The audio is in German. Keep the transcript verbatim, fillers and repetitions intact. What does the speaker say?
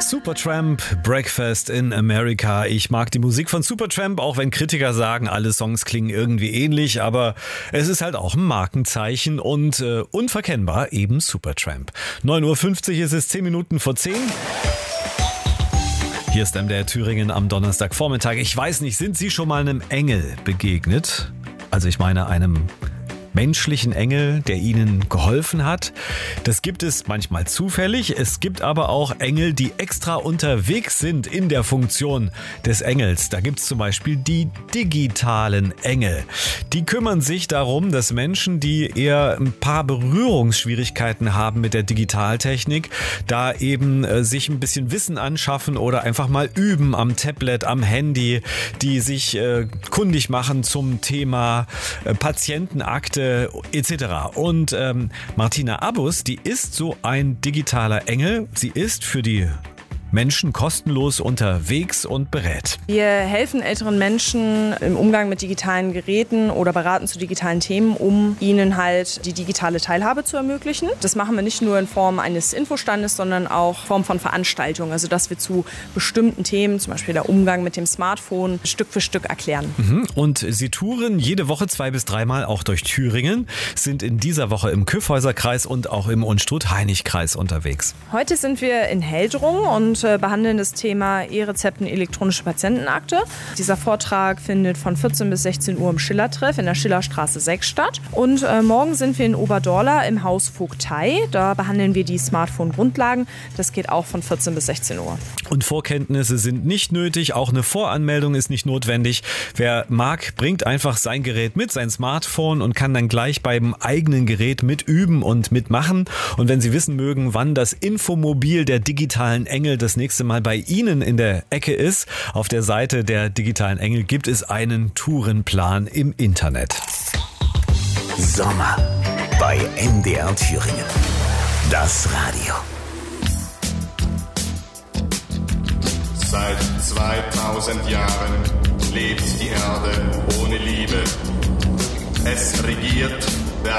Supertramp, Breakfast in America. Ich mag die Musik von Supertramp, auch wenn Kritiker sagen, alle Songs klingen irgendwie ähnlich, aber es ist halt auch ein Markenzeichen und äh, unverkennbar eben Supertramp. neun Uhr fünfzig ist es, zehn Minuten vor zehn. Hier ist M D R Thüringen am Donnerstagvormittag. Ich weiß nicht, sind Sie schon mal einem Engel begegnet? Also ich meine einem menschlichen Engel, der ihnen geholfen hat. Das gibt es manchmal zufällig. Es gibt aber auch Engel, die extra unterwegs sind in der Funktion des Engels. Da gibt es zum Beispiel die digitalen Engel. Die kümmern sich darum, dass Menschen, die eher ein paar Berührungsschwierigkeiten haben mit der Digitaltechnik, da eben äh, sich ein bisschen Wissen anschaffen oder einfach mal üben am Tablet, am Handy, die sich äh, kundig machen zum Thema äh, Patientenakte et cetera. Und ähm, Martina Abus, die ist so ein digitaler Engel. Sie ist für die Menschen kostenlos unterwegs und berät. Wir helfen älteren Menschen im Umgang mit digitalen Geräten oder beraten zu digitalen Themen, um ihnen halt die digitale Teilhabe zu ermöglichen. Das machen wir nicht nur in Form eines Infostandes, sondern auch in Form von Veranstaltungen. Also dass wir zu bestimmten Themen, zum Beispiel der Umgang mit dem Smartphone, Stück für Stück erklären. Mhm. Und sie touren jede Woche zwei bis dreimal auch durch Thüringen, sind in dieser Woche im Kyffhäuserkreis und auch im Unstrut-Hainich-Kreis unterwegs. Heute sind wir in Heldrung und behandeln das Thema E-Rezepten, elektronische Patientenakte. Dieser Vortrag findet von vierzehn bis sechzehn Uhr im Schillertreff in der Schillerstraße sechs statt. Und äh, morgen sind wir in Oberdorla im Haus Vogtei. Da behandeln wir die Smartphone-Grundlagen. Das geht auch von vierzehn bis sechzehn Uhr. Und Vorkenntnisse sind nicht nötig. Auch eine Voranmeldung ist nicht notwendig. Wer mag, bringt einfach sein Gerät mit, sein Smartphone und kann dann gleich beim eigenen Gerät mitüben und mitmachen. Und wenn Sie wissen mögen, wann das Infomobil der digitalen Engel das nächste Mal bei Ihnen in der Ecke ist, auf der Seite der digitalen Engel gibt es einen Tourenplan im Internet. Sommer bei M D R Thüringen. Das Radio. Seit zweitausend Jahren lebt die Erde ohne Liebe. Es regiert